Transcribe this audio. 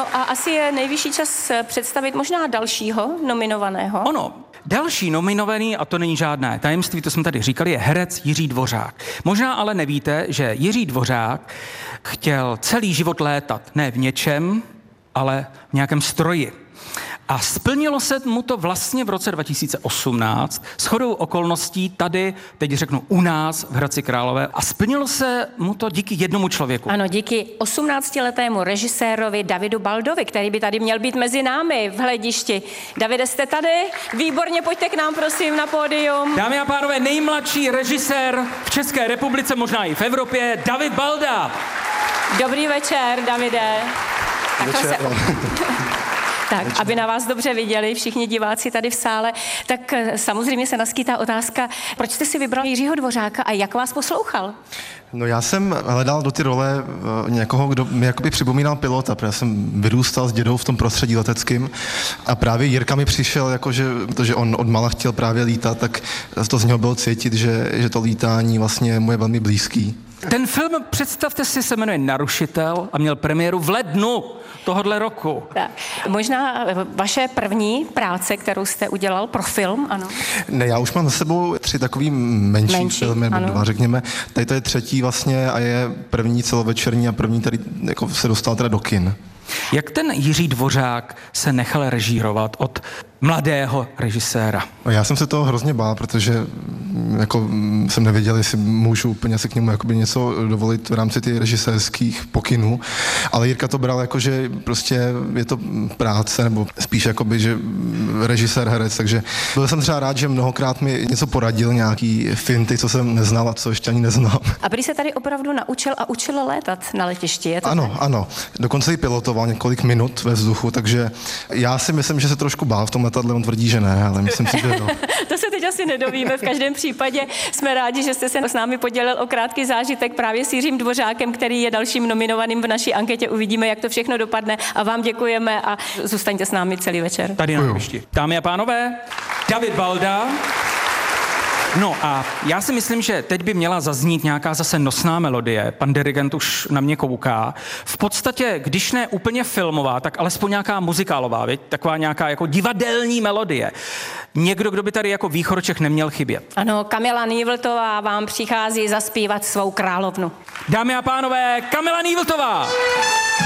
No a asi je nejvyšší čas představit možná dalšího nominovaného. Ono, další nominovaný, a to není žádné tajemství, to jsme tady říkali, je herec Jiří Dvořák. Možná ale nevíte, že Jiří Dvořák chtěl celý život létat ne v něčem, ale v nějakém stroji. A splnilo se mu to vlastně v roce 2018 shodou okolností tady, teď řeknu u nás v Hradci Králové, a splnilo se mu to díky jednomu člověku. Ano, díky 18letému režisérovi Davidu Baldovi, který by tady měl být mezi námi v hledišti. Davide, jste tady? Výborně, pojďte k nám, prosím, na pódium. Dámy a pánové, nejmladší režisér v České republice, možná i v Evropě, David Balda. Dobrý večer, Davide. Tak, aby na vás dobře viděli všichni diváci tady v sále, tak samozřejmě se naskýtá otázka, proč jste si vybral Jiřího Dvořáka a jak vás poslouchal? No já jsem hledal do ty role někoho, kdo mi jakoby připomínal pilota, protože jsem vyrůstal s dědou v tom prostředí leteckým a právě Jirka mi přišel, jakože, protože on od mala chtěl právě lítat, tak to z něho bylo cítit, že to lítání vlastně mu je velmi blízký. Ten film, představte si, se jmenuje Narušitel a měl premiéru v lednu tohodle roku. Tak. Možná vaše první práce, kterou jste udělal pro film, ano? Ne, já už mám za sebou 3 takový menší filmy, nebo 2, řekněme. Tady to je 3. vlastně a je první celovečerní a první, který jako se dostal teda do kin. Jak ten Jiří Dvořák se nechal režírovat od mladého režiséra? Já jsem se toho hrozně bál, protože jako jsem nevěděl, jestli můžu úplně si k němu jakoby něco dovolit v rámci těch režisérských pokynů, ale Jirka to bral jako, že prostě je to práce, nebo spíš jakoby, že režisér, herec, takže byl jsem třeba rád, že mnohokrát mi něco poradil, nějaký finty, co jsem neznal a co ještě ani neznal. A prý se tady opravdu naučil a učil létat na letišti, je to Ano, tak? ano. Dokonce i pilotoval několik minut ve vzduchu, takže já si myslím, že se trošku bál v tom letadle, on tvrdí, že ne, ale myslím si, že jo. To se teď asi nedovíme. V každém případě jsme rádi, že jste se s námi podělil o krátký zážitek právě s Jiřím Dvořákem, který je dalším nominovaným v naší anketě. Uvidíme, jak to všechno dopadne a vám děkujeme a zůstaňte s námi celý večer. Tady na jevišti. Dámy a pánové, David Balda. No a já si myslím, že teď by měla zaznít nějaká zase nosná melodie. Pan dirigent už na mě kouká. V podstatě, když ne úplně filmová, tak alespoň nějaká muzikálová, viď? Taková nějaká jako divadelní melodie. Někdo, kdo by tady jako Východočech neměl chybět. Ano, Kamila Nývltová vám přichází zaspívat svou královnu. Dámy a pánové, Kamila Nývltová!